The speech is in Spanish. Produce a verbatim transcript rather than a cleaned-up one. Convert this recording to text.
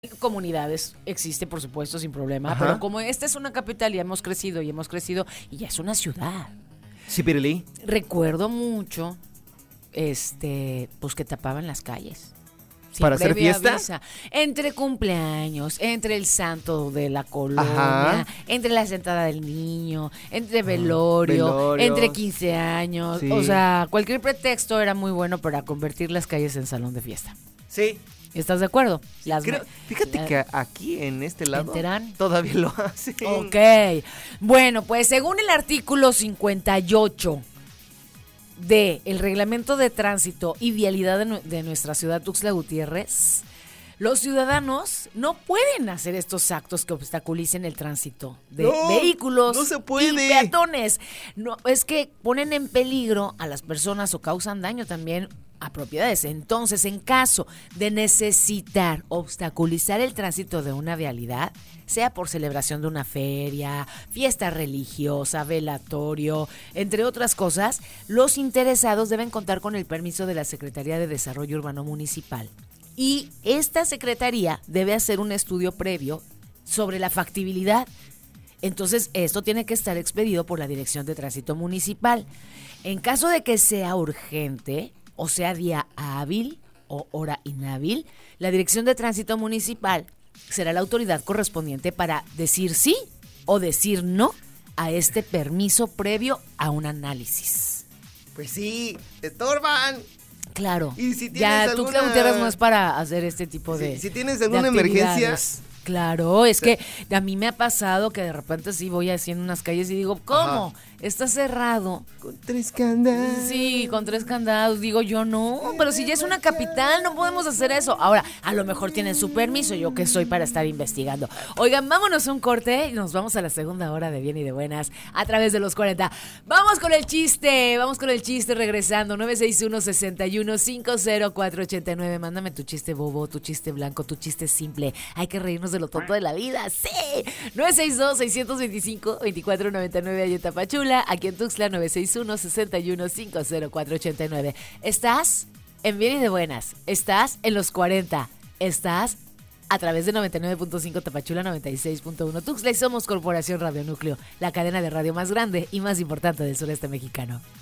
Comunidades existe, por supuesto, sin problema, Ajá. pero como esta es una capital y hemos crecido y hemos crecido y ya es una ciudad. Sí, Pirelí. Recuerdo mucho, este, pues que tapaban las calles. Sin ¿Para hacer previa fiesta? avisa. Entre cumpleaños, entre el santo de la colonia, Ajá. entre la sentada del niño, entre velorio, velorios. entre quince años. Sí. O sea, cualquier pretexto era muy bueno para convertir las calles en salón de fiesta. Sí. ¿Estás de acuerdo? Las Creo- me- fíjate la- que aquí en este lado ¿En Terán? todavía lo hacen. Ok. Bueno, pues según el artículo cincuenta y ocho de el Reglamento de Tránsito y Vialidad de, nu- de nuestra ciudad Tuxtla Gutiérrez, los ciudadanos no pueden hacer estos actos que obstaculicen el tránsito de No, vehículos no se puede. y peatones. No, es que ponen en peligro a las personas o causan daño también a propiedades. Entonces, en caso de necesitar obstaculizar el tránsito de una vialidad, sea por celebración de una feria, fiesta religiosa, velatorio, entre otras cosas, los interesados deben contar con el permiso de la Secretaría de Desarrollo Urbano Municipal. Y esta secretaría debe hacer un estudio previo sobre la factibilidad. Entonces, esto tiene que estar expedido por la Dirección de Tránsito Municipal. En caso de que sea urgente, o sea día hábil o hora inhábil, la Dirección de Tránsito Municipal será la autoridad correspondiente para decir sí o decir no a este permiso previo a un análisis. Pues sí, te estorban. Claro. Y si tienes ya alguna- Tuxtla Gutiérrez no es para hacer este tipo Si- de si tienes de alguna emergencia. actividades. Claro, es que a mí me ha pasado que de repente sí voy haciendo unas calles y digo, ¿cómo? Ajá. Está cerrado. Con tres candados. Sí, con tres candados. Digo yo, no, pero si ya es una capital, no podemos hacer eso. Ahora, a lo mejor tienen su permiso, yo que soy para estar investigando. Oigan, vámonos a un corte y nos vamos a la segunda hora de Bien y de Buenas a través de los cuarenta. Vamos con el chiste, vamos con el chiste regresando. nueve seis uno, seis uno, cinco cero cuatro ocho nueve. Mándame tu chiste bobo, tu chiste blanco, tu chiste simple. Hay que reírnos de lo tonto de la vida, sí. nueve seis dos, seis dos cinco, dos cuatro nueve nueve allá en Tapachula. Aquí en Tuxtla, nueve seis uno, seis uno, cinco cero cuatro ocho nueve. Estás en Bien y de Buenas. Estás en los cuarenta. Estás a través de noventa y nueve punto cinco Tapachula, noventa y seis punto uno Tuxtla y somos Corporación Radio Núcleo, la cadena de radio más grande y más importante del sureste mexicano.